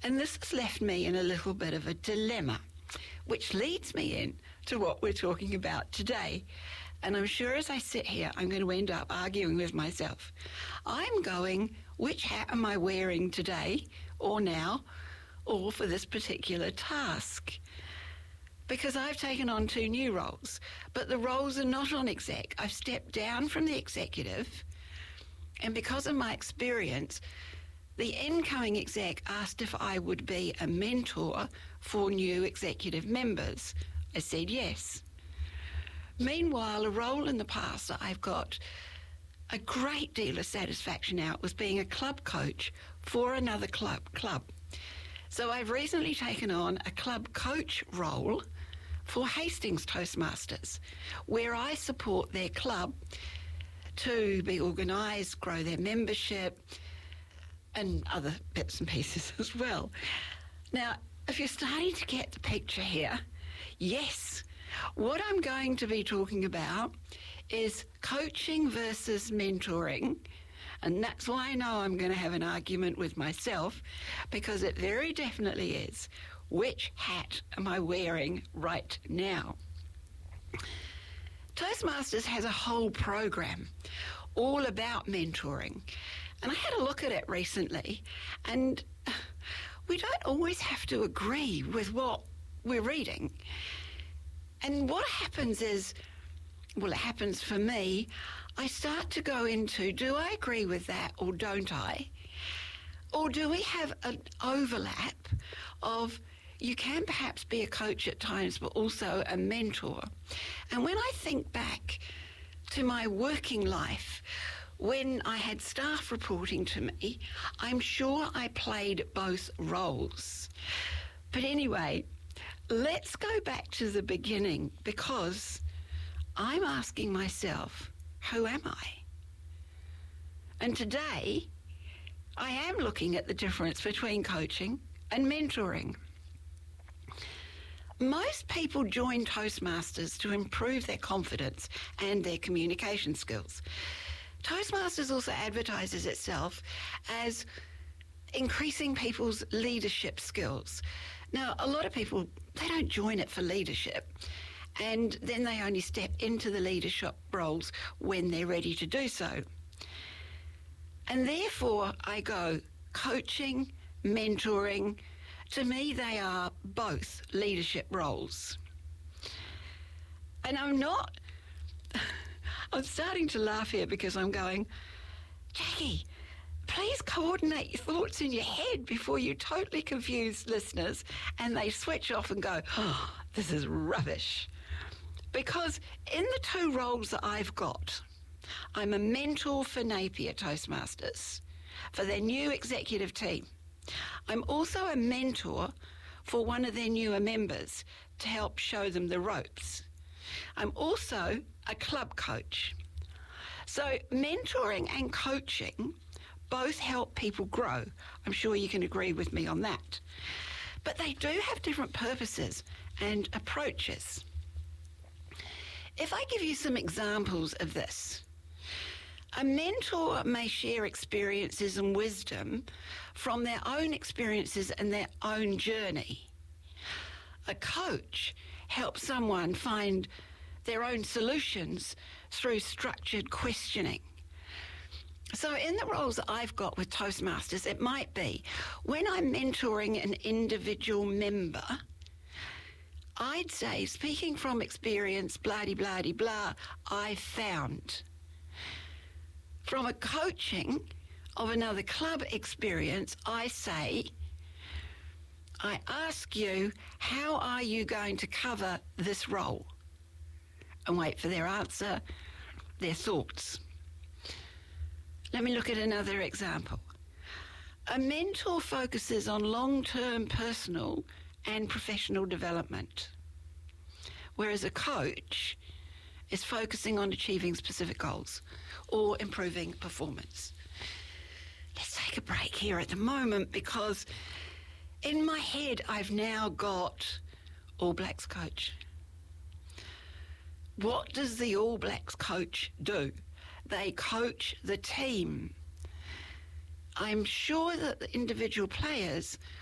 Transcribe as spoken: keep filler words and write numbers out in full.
And this has left me in a little bit of a dilemma, which leads me in to what we're talking about today. And I'm sure as I sit here, I'm going to end up arguing with myself. I'm going, which hat am I wearing today or now or for this particular task? Because I've taken on two new roles, but the roles are not on exec. I've stepped down from the executive, and because of my experience, the incoming exec asked if I would be a mentor for new executive members. I said yes. Meanwhile, a role in the past that I've got a great deal of satisfaction out was being a club coach for another club. club. So I've recently taken on a club coach role for Hastings Toastmasters, where I support their club to be organised, grow their membership, and other bits and pieces as well. Now, if you're starting to get the picture here, yes, what I'm going to be talking about is coaching versus mentoring. And that's why I know I'm going to have an argument with myself, because it very definitely is. Which hat am I wearing right now? Toastmasters has a whole program all about mentoring. And I had a look at it recently, and we don't always have to agree with what we're reading. And what happens is, well, it happens for me, I start to go into, do I agree with that or don't I? Or do we have an overlap of, you can perhaps be a coach at times, but also a mentor? And when I think back to my working life, when I had staff reporting to me, I'm sure I played both roles. But anyway, let's go back to the beginning, because I'm asking myself, who am I? And today, I am looking at the difference between coaching and mentoring. Most people join Toastmasters to improve their confidence and their communication skills. Toastmasters also advertises itself as increasing people's leadership skills. Now, a lot of people, they don't join it for leadership, and then they only step into the leadership roles when they're ready to do so. And therefore, I go coaching, mentoring. To me, they are both leadership roles. And I'm not... I'm starting to laugh here because I'm going, Jackie, please coordinate your thoughts in your head before you totally confuse listeners and they switch off and go, oh, this is rubbish. Because in the two roles that I've got, I'm a mentor for Napier Toastmasters, for their new executive team. I'm also a mentor for one of their newer members to help show them the ropes. I'm also a club coach. So mentoring and coaching both help people grow. I'm sure you can agree with me on that. But they do have different purposes and approaches. If I give you some examples of this, a mentor may share experiences and wisdom from their own experiences and their own journey. A coach helps someone find their own solutions through structured questioning. So in the roles that I've got with Toastmasters, it might be when I'm mentoring an individual member, I'd say, speaking from experience, blah-de-blah-de-blah, I found. From a coaching of another club experience, I say, I ask you, how are you going to cover this role? And wait for their answer, their thoughts. Let me look at another example. A mentor focuses on long-term personal and professional development, whereas a coach is focusing on achieving specific goals or improving performance. Let's take a break here at the moment, because in my head I've now got All Blacks coach. What does the All Blacks coach do? They coach the team. I'm sure that the individual players